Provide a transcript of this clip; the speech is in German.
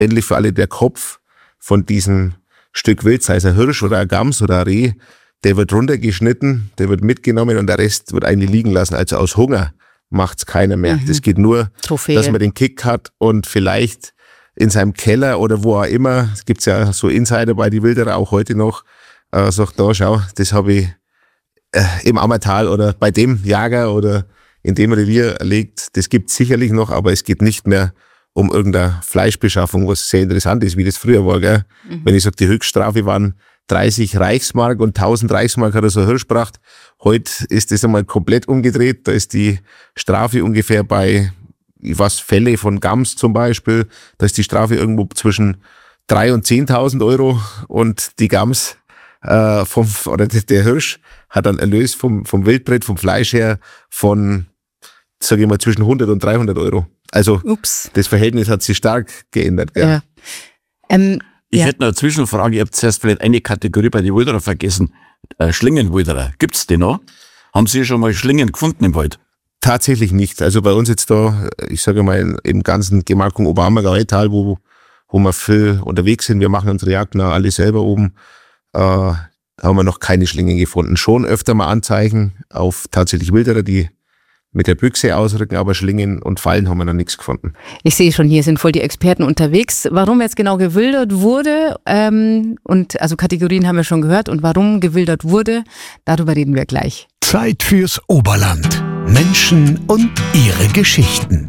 endlich für alle der Kopf von diesem Stück Wild, sei es ein Hirsch oder ein Gams oder ein Reh, der wird runtergeschnitten, der wird mitgenommen und der Rest wird eigentlich liegen lassen. Also aus Hunger macht's keiner mehr. Das geht nur, Trophäe. dass man den Kick hat und vielleicht in seinem Keller oder wo auch immer, es gibt ja so Insider bei die Wilderer auch heute noch, sagt da, schau, das habe ich im Ammertal oder bei dem Jager oder in dem Revier erlegt. Das gibt's sicherlich noch, aber es geht nicht mehr um irgendeine Fleischbeschaffung, was sehr interessant ist, wie das früher war. Gell? Wenn ich sage, die Höchststrafe waren 30 Reichsmark und 1000 Reichsmark hat er so ein Hirsch gebracht. Heute ist das einmal komplett umgedreht. Da ist die Strafe ungefähr bei, Fälle von Gams zum Beispiel, da ist die Strafe irgendwo zwischen 3.000 und 10.000 Euro und die Gams der Hirsch hat einen Erlös vom Wildbret, vom Fleisch her von, sage ich mal, zwischen 100 und 300 Euro. Also das Verhältnis hat sich stark geändert. Gell? Ja. Ich hätte noch eine Zwischenfrage. Ihr habt zuerst vielleicht eine Kategorie bei den Wilderer vergessen. Schlingenwilderer. Gibt's die noch? Haben Sie schon mal Schlingen gefunden im Wald? Tatsächlich nicht. Also bei uns jetzt da, ich sage mal, im ganzen Gemarkung Oberammergautal, wo wir viel unterwegs sind, wir machen unsere Jagden auch alle selber oben, haben wir noch keine Schlingen gefunden. Schon öfter mal Anzeichen auf tatsächlich Wilderer, die mit der Büchse ausrücken, aber Schlingen und Fallen haben wir noch nichts gefunden. Ich sehe schon, hier sind voll die Experten unterwegs. Warum jetzt genau gewildert wurde, und also Kategorien haben wir schon gehört, und warum gewildert wurde, darüber reden wir gleich. Zeit fürs Oberland. Menschen und ihre Geschichten.